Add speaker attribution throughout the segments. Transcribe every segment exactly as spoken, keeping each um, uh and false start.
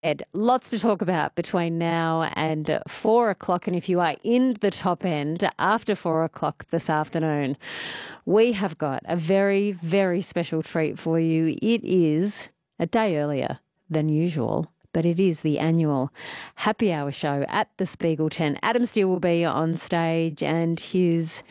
Speaker 1: Ed, lots to talk about between now and four o'clock. And if you are in the top end after four o'clock this afternoon, we have got a very, very special treat for you. It is a day earlier than usual, but it is the annual happy hour show at the Spiegel tent. Adam Steele will be on stage, and his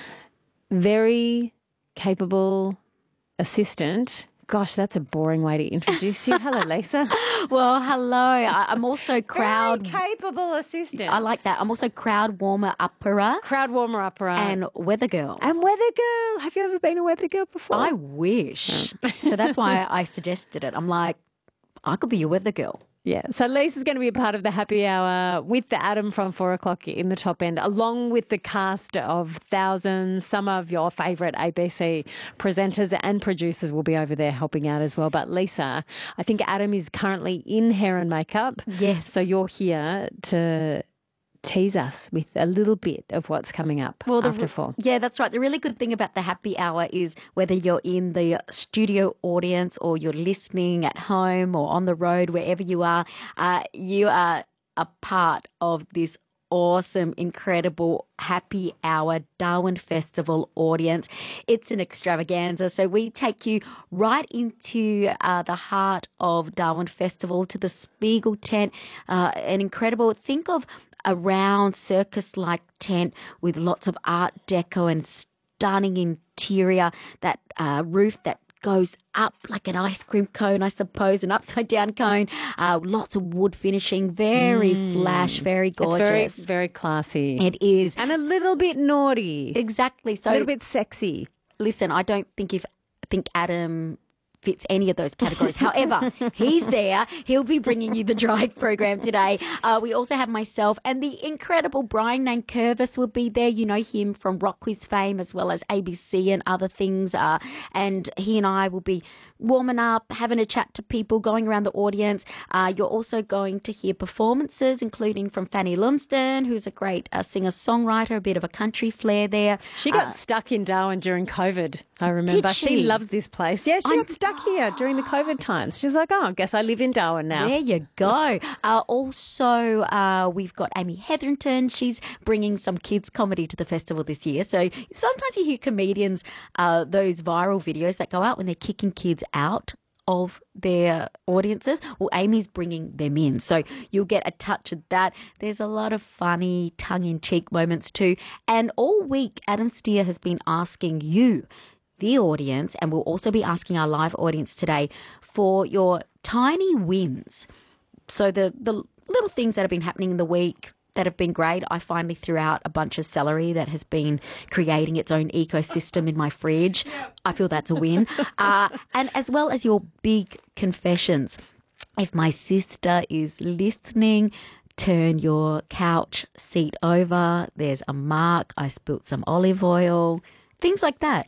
Speaker 1: very capable assistant. Gosh, that's a boring way to introduce you. Hello, Lisa.
Speaker 2: Well, hello. I, I'm also crowd...
Speaker 1: Very capable assistant.
Speaker 2: I like that. I'm also crowd warmer upperer.
Speaker 1: Crowd warmer upperer.
Speaker 2: And weather girl.
Speaker 1: And weather girl. Have you ever been a weather girl before?
Speaker 2: I wish. So that's why I suggested it. I'm like, I could be a weather girl.
Speaker 1: Yeah. So Lisa's going to be a part of the happy hour with the Adam from four o'clock in the top end, along with the cast of thousands. Some of your favourite A B C presenters and producers will be over there helping out as well. But Lisa, I think Adam is currently in hair and makeup.
Speaker 2: Yes.
Speaker 1: So you're here to tease us with a little bit of what's coming up well, the, after four.
Speaker 2: Yeah, that's right. The really good thing about the happy hour is whether you're in the studio audience or you're listening at home or on the road, wherever you are, uh, you are a part of this awesome, incredible happy hour Darwin Festival audience. It's an extravaganza. So we take you right into uh, the heart of Darwin Festival, to the Spiegel tent, uh, an incredible, think of a round circus-like tent with lots of art deco and stunning interior, that uh, roof that goes up like an ice cream cone, I suppose, an upside-down cone, uh, lots of wood finishing, very mm. flash, very gorgeous.
Speaker 1: It's very, very classy.
Speaker 2: It is.
Speaker 1: And a little bit naughty.
Speaker 2: Exactly. So
Speaker 1: a little bit sexy.
Speaker 2: Listen, I don't think if I think Adam fits any of those categories. However, he's there. He'll be bringing you the Drive program today. Uh, we also have myself and the incredible Brian Nankervis will be there. You know him from Rock Quiz fame as well as A B C and other things. Uh, and he and I will be warming up, having a chat to people, going around the audience. Uh, you're also going to hear performances, including from Fanny Lumsden, who's a great uh, singer-songwriter, a bit of a country flair there.
Speaker 1: She got
Speaker 2: uh,
Speaker 1: stuck in Darwin during COVID, I remember.
Speaker 2: Did she?
Speaker 1: She loves this place. Yeah, she I'm, got stuck here during the COVID times. She's like, oh, I guess I live in Darwin now.
Speaker 2: There you go. uh, also, uh, we've got Amy Hetherington. She's bringing some kids' comedy to the festival this year. So sometimes you hear comedians, uh, those viral videos that go out when they're kicking kids out of their audiences. Well, Amy's bringing them in. So you'll get a touch of that. There's a lot of funny tongue-in-cheek moments too. And all week, Adam Steele has been asking you, the audience, and we'll also be asking our live audience today for your tiny wins. So the, the little things that have been happening in the week that have been great. I finally threw out a bunch of celery that has been creating its own ecosystem in my fridge. I feel that's a win. Uh, and as well as your big confessions. If my sister is listening, turn your couch seat over. There's a mark. I spilt some olive oil. Things like that.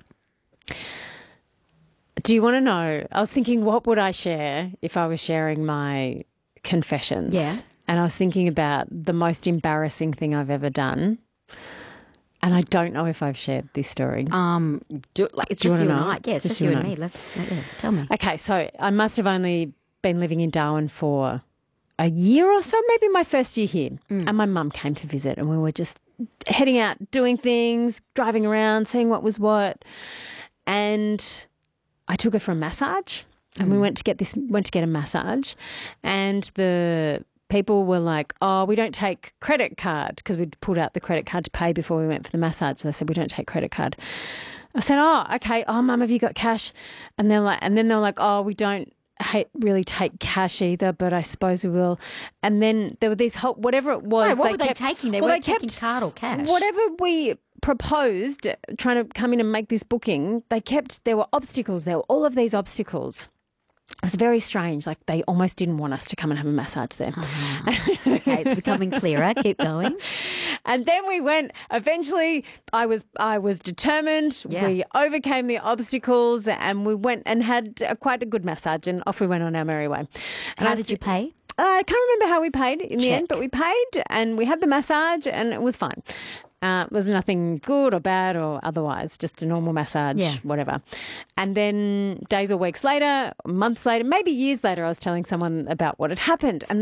Speaker 1: Do you want to know? I was thinking, what would I share if I was sharing my confessions?
Speaker 2: Yeah.
Speaker 1: And I was thinking about the most embarrassing thing I've ever done. And I don't know if I've shared this story.
Speaker 2: Um, do, like, it's
Speaker 1: do
Speaker 2: just you,
Speaker 1: you
Speaker 2: and
Speaker 1: know?
Speaker 2: I. Yeah, it's just,
Speaker 1: just
Speaker 2: you and
Speaker 1: know.
Speaker 2: me. Let's yeah, tell me.
Speaker 1: Okay, so I must have only been living in Darwin for a year or so, maybe my first year here. Mm. And my mum came to visit and we were just heading out, doing things, driving around, seeing what was what. And I took her for a massage and mm. we went to get this, went to get a massage, and the people were like, oh, we don't take credit card, because we'd pulled out the credit card to pay before we went for the massage. They said, we don't take credit card. I said, oh, okay. Oh, Mum, have you got cash? And they're like, and then they're like, oh, we don't hate really take cash either, but I suppose we will. And then there were these whole, whatever it was.
Speaker 2: Wait, what
Speaker 1: they
Speaker 2: were
Speaker 1: kept,
Speaker 2: they taking? They
Speaker 1: well,
Speaker 2: weren't
Speaker 1: they
Speaker 2: taking
Speaker 1: kept,
Speaker 2: card or cash.
Speaker 1: Whatever we proposed, trying to come in and make this booking, they kept, there were obstacles. There were all of these obstacles. It was very strange. Like, they almost didn't want us to come and have a massage there.
Speaker 2: Uh-huh. Okay, it's becoming clearer. Keep going.
Speaker 1: And then we went, eventually I was I was determined.
Speaker 2: Yeah.
Speaker 1: We overcame the obstacles and we went and had a, quite a good massage, and off we went on our merry way. And
Speaker 2: How
Speaker 1: I
Speaker 2: did you pay?
Speaker 1: I can't remember how we paid in the
Speaker 2: Check.
Speaker 1: end, but we paid and we had the massage and it was fine. Uh, it was nothing good or bad or otherwise, just a normal massage,
Speaker 2: Yeah.
Speaker 1: whatever. And then days or weeks later, months later, maybe years later, I was telling someone about what had happened. And